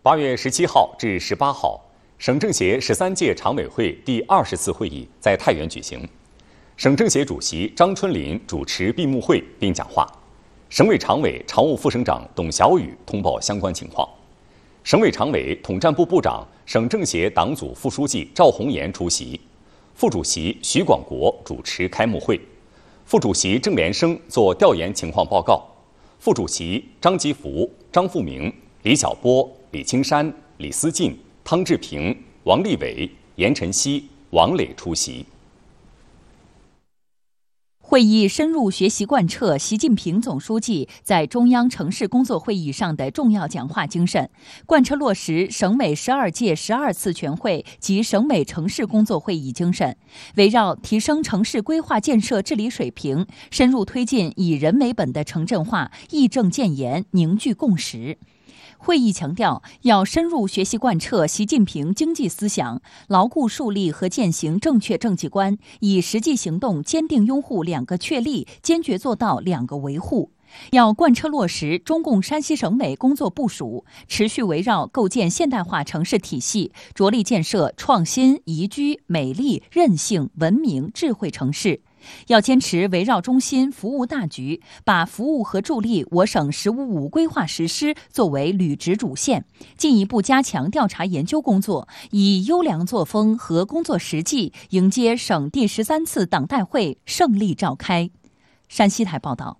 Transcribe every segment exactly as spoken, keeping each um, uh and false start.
八月十七号至十八号，省政协十三届常委会第二十次会议在太原举行。省政协主席张春林主持闭幕会并讲话，省委常委、常务副省长董小雨通报相关情况。省委常委、统战部部长、省政协党组副书记赵红岩出席，副主席徐广国主持开幕会，副主席郑连生作调研情况报告，副主席张吉福、张富明、李小波、李青山、李思进、汤志平、王立伟、严晨曦、王磊出席。 会议深入学习贯彻习近平总书记在中央城市工作会议上的重要讲话精神，贯彻落实省委十二届十二次全会及省委城市工作会议精神，围绕提升城市规划建设治理水平，深入推进以人为本的城镇化，义正建言，凝聚共识。会议强调，要深入学习贯彻习近平经济思想，牢固树立和践行正确政绩观，以实际行动坚定拥护两个确立，坚决做到两个维护。要贯彻落实中共山西省委工作部署，持续围绕构建现代化城市体系，着力建设创新、宜居、美丽、韧性、文明、智慧城市。要坚持围绕中心服务大局，把服务和助力我省“十五五”规划实施作为履职主线，进一步加强调查研究工作，以优良作风和工作实际迎接省第十三次党代会胜利召开。山西台报道。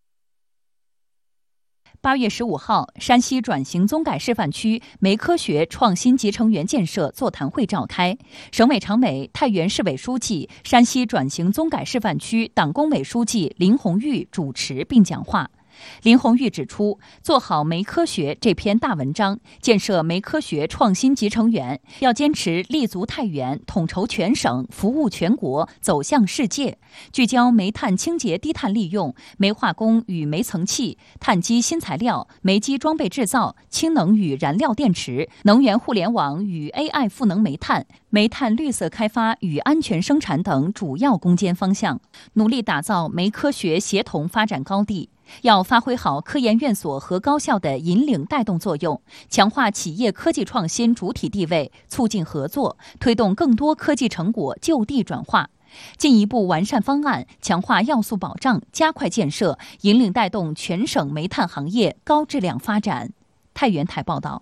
八月十五号，山西转型综改示范区煤科学创新集成园建设座谈会召开，省委常委、太原市委书记、山西转型综改示范区党工委书记林红玉主持并讲话。林红玉指出，做好煤科学这篇大文章，建设煤科学创新集成园，要坚持立足太原，统筹全省，服务全国，走向世界，聚焦煤炭清洁低碳利用、煤化工与煤层气、碳基新材料、煤机装备制造、氢能与燃料电池、能源互联网与 A I 赋能煤炭、煤炭绿色开发与安全生产等主要攻坚方向，努力打造煤科学协同发展高地。要发挥好科研院所和高校的引领带动作用，强化企业科技创新主体地位，促进合作，推动更多科技成果就地转化，进一步完善方案，强化要素保障，加快建设，引领带动全省煤炭行业高质量发展。太原台报道。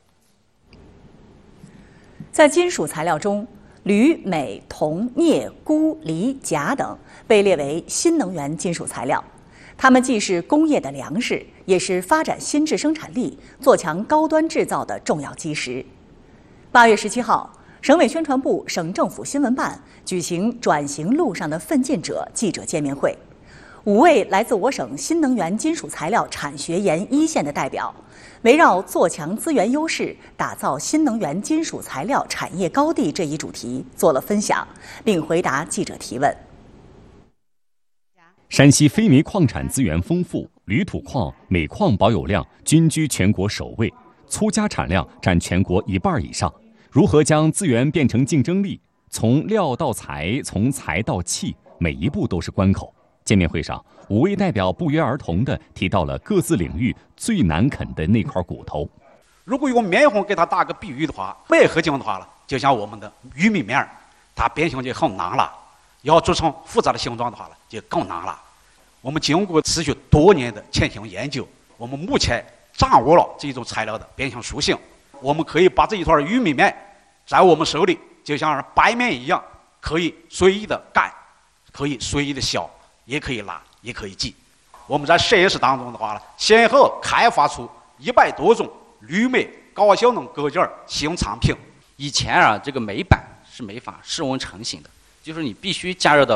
在金属材料中，铝、镁、铜、镍、钴、锂、钾等被列为新能源金属材料。它们既是工业的粮食，也是发展新质生产力、做强高端制造的重要基石。八月十七号，省委宣传部、省政府新闻办举行转型路上的奋进者记者见面会。五位来自我省新能源金属材料产学研一线的代表，围绕做强资源优势、打造新能源金属材料产业高地这一主题做了分享，并回答记者提问。 山西非煤矿产资源丰富，铝土矿、镁矿保有量均居全国首位，粗加产量占全国一半以上。如何将资源变成竞争力？从料到材，从材到器，每一步都是关口。见面会上，五位代表不约而同地提到了各自领域最难啃的那块骨头。 如果用面粉给它打个比喻的话，镁合金的话了，就像我们的玉米面，它变形就很难了。要做成复杂的形状的话呢，就更难了。我们经过持续多年的潜心研究，我们目前掌握了这种材料的变形属性。我们可以把这一团玉米面在我们手里，就像白面一样，可以随意的干，可以随意的削，也可以拉，也可以挤。我们在实验室当中的话呢，先后开发出一百多种铝镁高效能构件新产品。 以前啊，这个镁板是没法室温成型的。就是你必须加热到